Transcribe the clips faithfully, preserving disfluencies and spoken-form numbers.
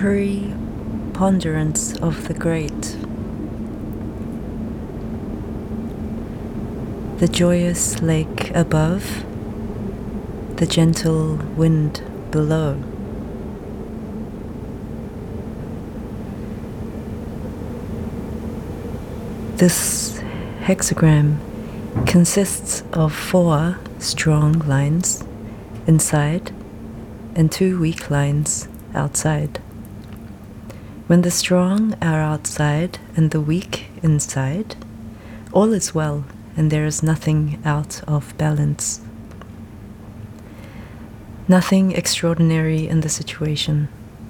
temporary ponderance of the great, the joyous lake above, the gentle wind below. This hexagram consists of four strong lines inside and two weak lines outside. When the strong are outside and the weak inside, all is well and there is nothing out of balance. Nothing extraordinary in the situation.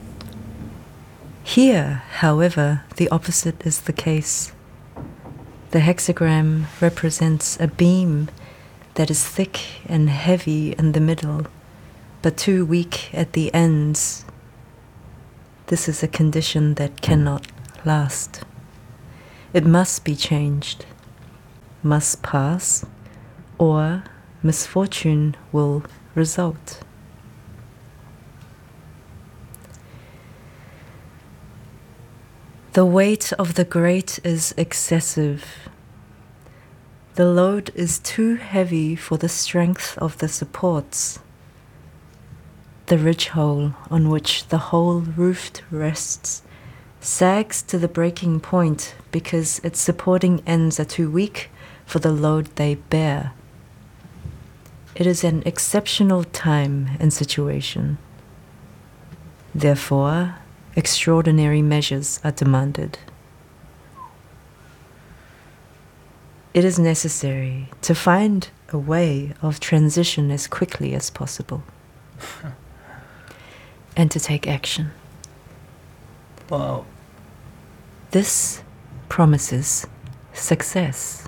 Here, however, the opposite is the case. The hexagram represents a beam that is thick and heavy in the middle, but too weak at the ends. This is a condition that cannot last. It must be changed, must pass, or misfortune will result. The weight of the great is excessive. The load is too heavy for the strength of the supports. The ridgehole on which the whole roof rests sags to the breaking point because its supporting ends are too weak for the load they bear. It is an exceptional time and situation. Therefore, extraordinary measures are demanded. It is necessary to find a way of transition as quickly as possible and to take action. Wow. This promises success.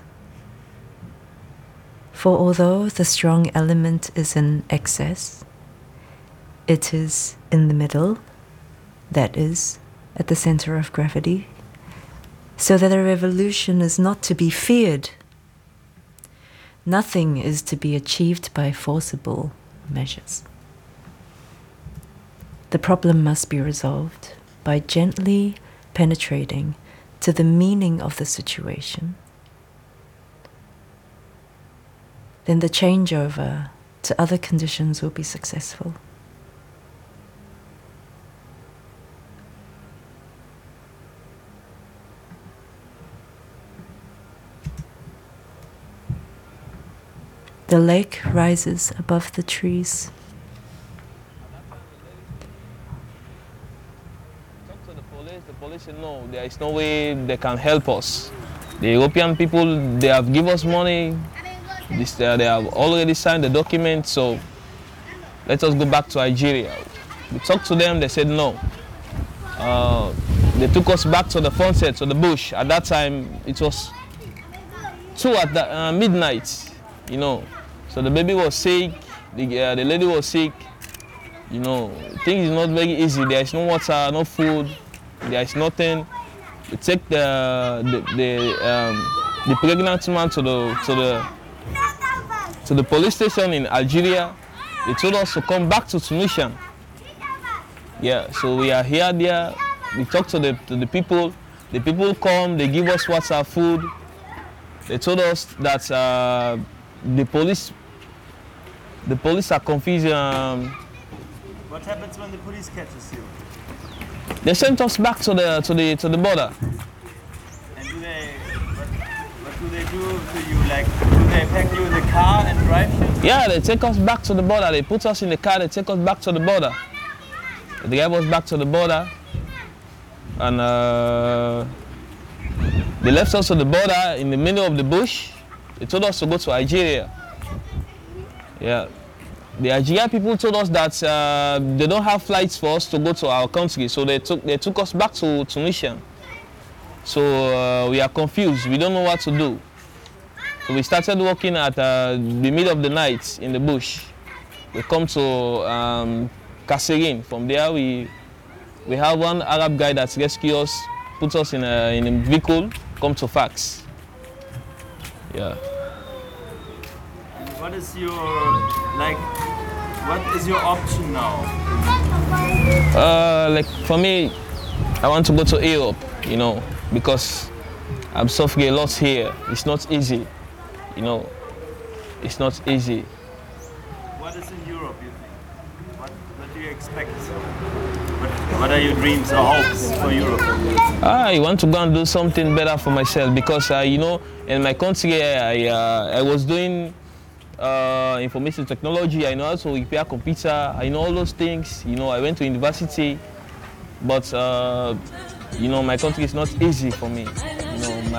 For although the strong element is in excess, it is in the middle, that is, at the center of gravity, so that a revolution is not to be feared. Nothing is to be achieved by forcible measures. The problem must be resolved by gently penetrating to the meaning of the situation. Then the changeover to other conditions will be successful. The lake rises above the trees. Talk to the police. The police said no, there is no way they can help us. The European people, they have given us money. This, uh, they have already signed the document, so let us go back to Algeria. We talked to them, they said no. Uh, they took us back to the sunset, to the bush. At that time, it was two at the, uh, midnight, you know. So the baby was sick, the, uh, the lady was sick, you know. Things is not very easy. There is no water, no food, there is nothing. We take the the the, um, the pregnant man to the to the to the police station in Algeria. They told us to come back to Tunisia. Yeah, so we are here there. We talk to the to the people. The people come, they give us water, food. They told us that uh, the police the police are confused. Um, What happens when the police catches you? they sent us back to the to the to the border. And do they what, what do they do to you? Like, do they pack you in the car and drive you? Yeah, they take us back to the border. They put us in the car, they take us back to the border. They drive us back to the border. And uh, they left us at the border in the middle of the bush. They told us to go to Algeria. Yeah. The Algerian people told us that uh, they don't have flights for us to go to our country, so they took, they took us back to Tunisia. So uh, we are confused, we don't know what to do. So we started walking at uh, the middle of the night in the bush. We come to um, Kasserine. From there we we have one Arab guy that rescued us, put us in a, in a vehicle, come to Fax. Yeah. What is your, like, what is your option now? Uh, like for me, I want to go to Europe, you know, because I'm suffering a lot here. It's not easy, you know. It's not easy. What is in Europe, you think? What, what do you expect? What, what are your dreams or hopes for Europe? I want to go and do something better for myself because, uh, you know, in my country, I, uh, I was doing uh, information technology. I know how to repair computer. I know all those things. You know, I went to university, but, uh, you know, my country is not easy for me.